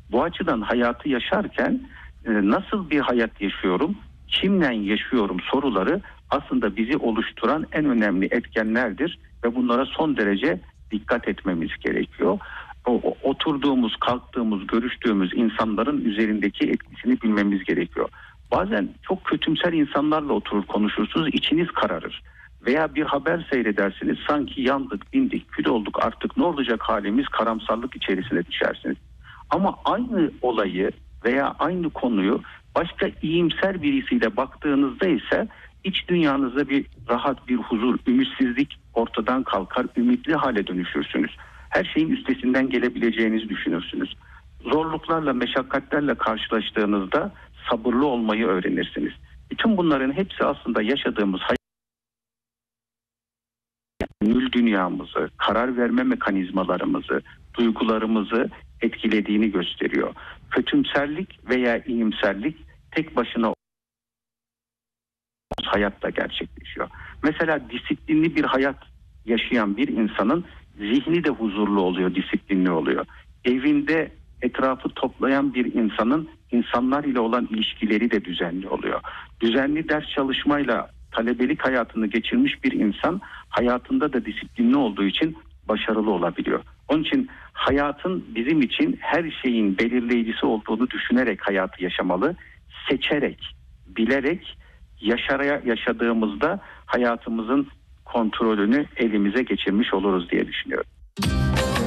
Bu açıdan hayatı yaşarken nasıl bir hayat yaşıyorum, kimle yaşıyorum soruları aslında bizi oluşturan en önemli etkenlerdir ve bunlara son derece dikkat etmemiz gerekiyor. Oturduğumuz, kalktığımız, görüştüğümüz insanların üzerindeki etkisini bilmemiz gerekiyor. Bazen çok kötümser insanlarla oturur konuşursunuz, içiniz kararır. Veya bir haber seyredersiniz, sanki yandık, bindik, kül olduk, artık ne olacak halimiz, karamsarlık içerisine düşersiniz. Ama aynı olayı veya aynı konuyu başka iyimser birisiyle baktığınızda ise iç dünyanızda bir rahat, bir huzur, ümitsizlik ortadan kalkar, ümitli hale dönüşürsünüz. Her şeyin üstesinden gelebileceğinizi düşünürsünüz. Zorluklarla, meşakkatlerle karşılaştığınızda sabırlı olmayı öğrenirsiniz. Bütün bunların hepsi aslında yaşadığımız gönül dünyamızı, karar verme mekanizmalarımızı, duygularımızı etkilediğini gösteriyor. Kötümserlik veya iyimserlik tek başına hayatta gerçekleşiyor. Mesela disiplinli bir hayat yaşayan bir insanın zihni de huzurlu oluyor, disiplinli oluyor. Evinde etrafı toplayan bir insanın insanlar ile olan ilişkileri de düzenli oluyor. Düzenli ders çalışmayla talebelik hayatını geçirmiş bir insan hayatında da disiplinli olduğu için başarılı olabiliyor. Onun için hayatın bizim için her şeyin belirleyicisi olduğunu düşünerek hayatı yaşamalı, seçerek, bilerek yaşadığımızda hayatımızın kontrolünü elimize geçirmiş oluruz diye düşünüyorum.